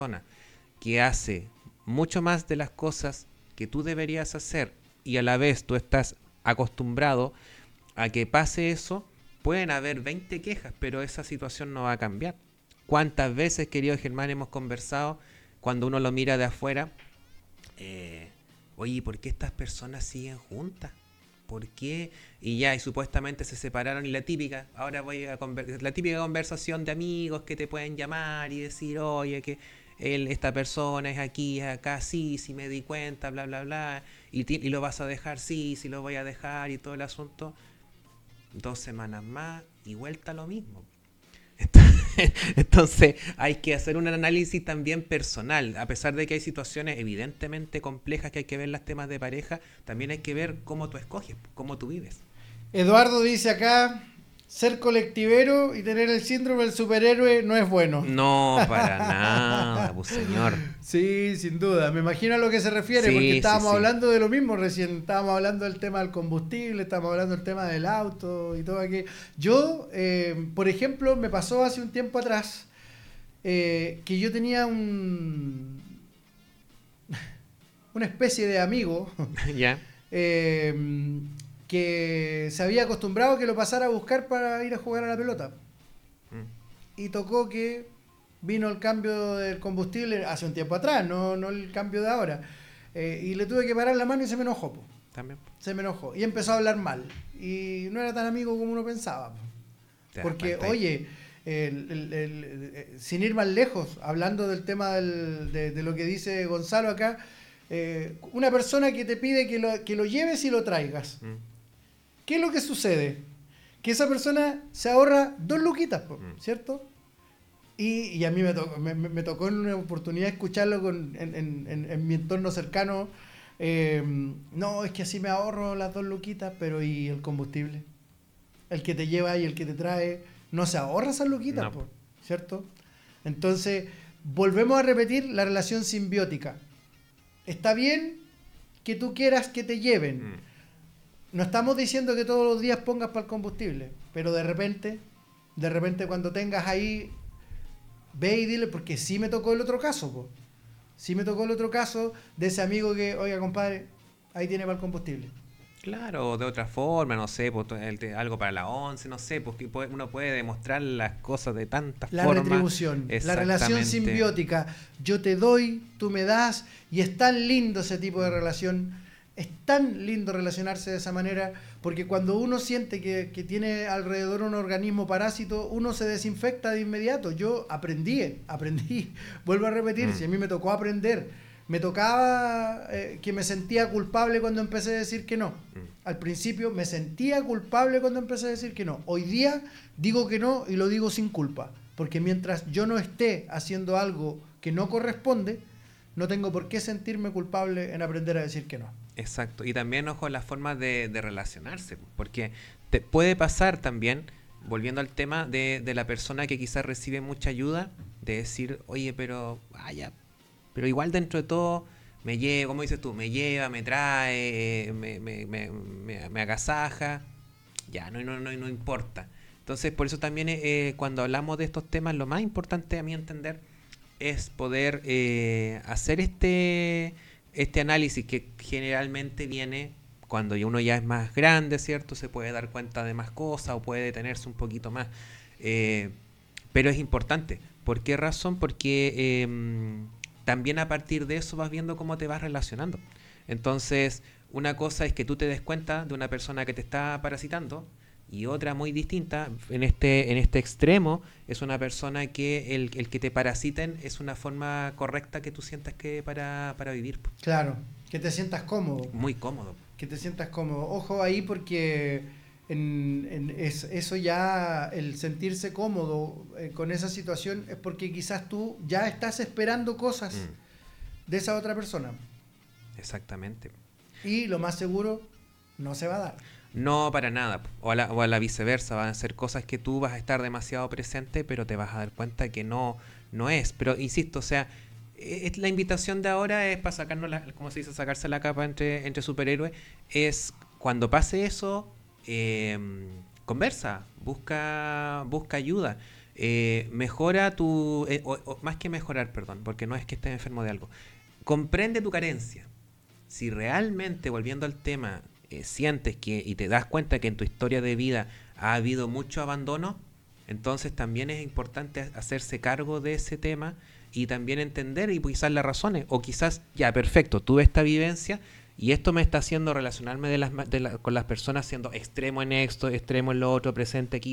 persona que hace mucho más de las cosas que tú deberías hacer y a la vez tú estás acostumbrado a que pase eso, pueden haber 20 quejas, pero esa situación no va a cambiar. ¿Cuántas veces, querido Germán, hemos conversado cuando uno lo mira de afuera? Oye, ¿por qué estas personas siguen juntas? ¿Por qué? Y ya, y supuestamente se separaron. Y la típica, ahora voy a la típica conversación de amigos que te pueden llamar y decir, oye, que esta persona es aquí, es acá, sí, sí me di cuenta, bla, bla, bla. Y lo vas a dejar, sí, sí lo voy a dejar y todo el asunto. 2 semanas más y vuelta a lo mismo. Entonces hay que hacer un análisis también personal, a pesar de que hay situaciones evidentemente complejas que hay que ver los temas de pareja, también hay que ver cómo tú escoges, cómo tú vives. Eduardo dice acá, ser colectivero y tener el síndrome del superhéroe no es bueno. No, para nada, pues señor. Sí, sin duda. Me imagino a lo que se refiere, porque Sí, sí, estábamos sí. hablando de lo mismo recién. Estábamos hablando del tema del combustible, estábamos hablando del tema del auto y todo aquello. Yo, por ejemplo, me pasó hace un tiempo atrás que yo tenía una especie de amigo Ya. eh, que se había acostumbrado a que lo pasara a buscar para ir a jugar a la pelota. Mm, Y tocó que vino el cambio del combustible hace un tiempo atrás, no el cambio de ahora. Y le tuve que parar la mano y se me enojó. Po. también. Se me enojó. Y empezó a hablar mal. Y no era tan amigo como uno pensaba. Po. Te das Porque, cuenta ahí. oye, sin ir más lejos, hablando del tema de lo que dice Gonzalo acá, una persona que te pide que lo lleves y lo traigas. Mm, ¿Qué es lo que sucede? Que esa persona se ahorra 2 luquitas, po, mm. ¿cierto? Y a mí me tocó en una oportunidad escucharlo en mi entorno cercano. No, es que así me ahorro las 2 luquitas, pero ¿y el combustible? El que te lleva y el que te trae, no se ahorra esas luquitas, No. po, ¿cierto? Entonces, volvemos a repetir la relación simbiótica. Está bien que tú quieras que te lleven. Mm, No estamos diciendo que todos los días pongas para el combustible, pero de repente cuando tengas ahí, ve y dile, porque sí me tocó el otro caso, po. Sí me tocó el otro caso de ese amigo que, oiga, compadre, ahí tiene para el combustible. Claro, de otra forma, no sé, pues, algo para la 11, no sé, porque uno puede demostrar las cosas de tantas La formas. retribución, la relación Exactamente. simbiótica. Yo te doy, tú me das, y es tan lindo ese tipo de relación. Es tan lindo relacionarse de esa manera, porque cuando uno siente que tiene alrededor un organismo parásito, uno se desinfecta de inmediato. Yo aprendí, vuelvo a repetir, Mm, si a mí me tocó aprender, me tocaba que me sentía culpable cuando empecé a decir que no. mm. Al principio me sentía culpable cuando empecé a decir que no. Hoy día digo que no y lo digo sin culpa, porque mientras yo no esté haciendo algo que no corresponde, no tengo por qué sentirme culpable en aprender a decir que no. Exacto. Y también, ojo, las formas de relacionarse, porque te puede pasar también, volviendo al tema de la persona que quizás recibe mucha ayuda, de decir, oye, pero vaya, pero igual dentro de todo me lleva, como dices tú, me lleva, me trae, me agasaja, ya, no importa. Entonces, por eso también cuando hablamos de estos temas, lo más importante a mi entender es poder hacer este análisis que generalmente viene cuando uno ya es más grande, ¿cierto? Se puede dar cuenta de más cosas o puede detenerse un poquito más. Eh, pero es importante. ¿Por qué razón? Porque también a partir de eso vas viendo cómo te vas relacionando. Entonces, una cosa es que tú te des cuenta de una persona que te está parasitando y otra muy distinta, en este extremo, es una persona que el que te parasiten es una forma correcta que tú sientas que para vivir. Claro, que te sientas cómodo, Muy cómodo. que te sientas cómodo. Ojo ahí porque eso ya, el sentirse cómodo con esa situación es porque quizás tú ya estás esperando cosas Mm, de esa otra persona exactamente. y lo más seguro no se va a dar. No, para nada. O a la viceversa, van a ser cosas que tú vas a estar demasiado presente, pero te vas a dar cuenta que no es. Pero insisto, o sea, la invitación de ahora es para sacarnos, como se dice, sacarse la capa entre superhéroes. Es cuando pase eso, conversa, busca ayuda. mejora tu... o más que mejorar, perdón, porque no es que estés enfermo de algo. Comprende tu carencia. Si realmente, volviendo al tema, sientes que y te das cuenta que en tu historia de vida ha habido mucho abandono, entonces también es importante hacerse cargo de ese tema y también entender y quizás las razones. O quizás, ya, perfecto, tuve esta vivencia y esto me está haciendo relacionarme con las personas siendo extremo en esto, extremo en lo otro, presente aquí,